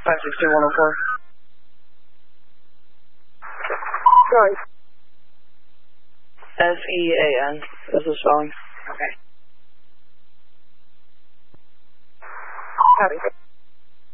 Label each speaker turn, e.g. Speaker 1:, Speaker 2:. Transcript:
Speaker 1: 562-104.
Speaker 2: Sorry.
Speaker 1: SEAN. This is spelling.
Speaker 2: Okay. Copy.